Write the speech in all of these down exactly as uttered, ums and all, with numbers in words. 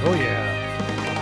Oh, yeah.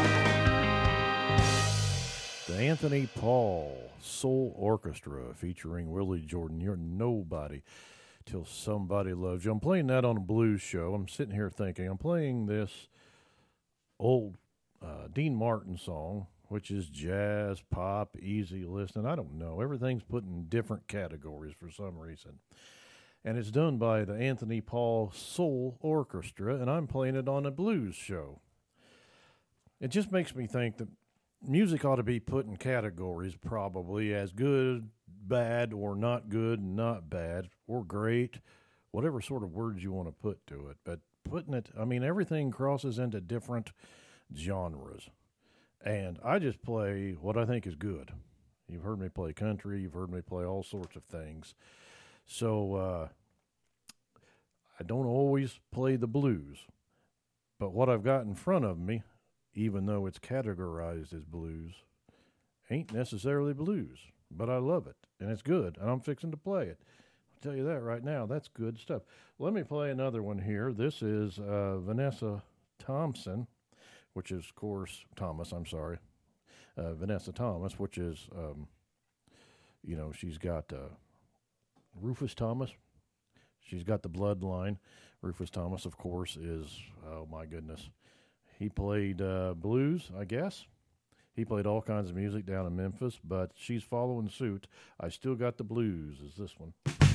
The Anthony Paul Soul Orchestra featuring Willie Jordan. You're nobody till somebody loves you. I'm playing that on a blues show. I'm sitting here thinking, I'm playing this old uh, Dean Martin song, which is jazz, pop, easy listening. I don't know. Everything's put in different categories for some reason. And it's done by the Anthony Paul Soul Orchestra, and I'm playing it on a blues show. It just makes me think that music ought to be put in categories, probably as good, bad, or not good, not bad, or great, whatever sort of words you want to put to it. But putting it, I mean, everything crosses into different genres. And I just play what I think is good. You've heard me play country, you've heard me play all sorts of things. So uh, I don't always play the blues. But what I've got in front of me, even though it's categorized as blues, ain't necessarily blues, but I love it, and it's good, and I'm fixing to play it. I'll tell you that right now. That's good stuff. Let me play another one here. This is uh, Vanessa Thompson, which is, of course, Thomas, I'm sorry. Uh, Vanessa Thomas, which is, um, you know, she's got uh, Rufus Thomas. She's got the bloodline. Rufus Thomas, of course, is, oh, my goodness. He played uh, blues, I guess. He played all kinds of music down in Memphis, but she's following suit. I Still Got the Blues is this one.